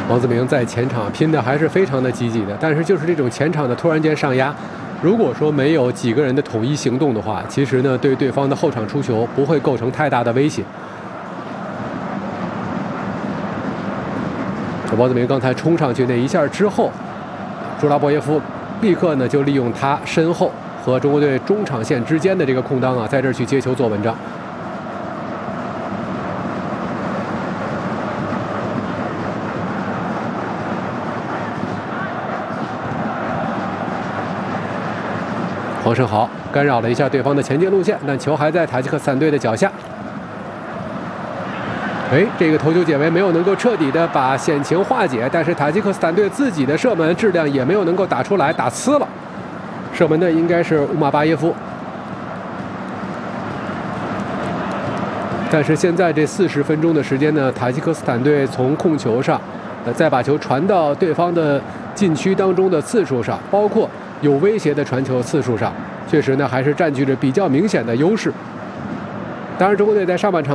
王子明在前场拼的还是非常的积极的，但是就是这种前场的突然间上压，如果说没有几个人的统一行动的话，其实呢对对方的后场出球不会构成太大的威胁。王子明刚才冲上去那一下之后，朱拉波耶夫立刻呢就利用他身后和中国队中场线之间的这个空当啊，在这儿去接球做文章。黄胜豪干扰了一下对方的前进路线，但球还在塔吉克斯坦队的脚下。这个头球解围没有能够彻底的把险情化解，但是塔吉克斯坦队自己的射门质量也没有能够打出来，打呲了。射门的应该是乌马巴耶夫。但是现在这40分钟的时间呢，塔吉克斯坦队从控球上，再把球传到对方的禁区当中的次数上，包括有威胁的传球次数上，确实呢还是占据着比较明显的优势。当然，中国队在上半场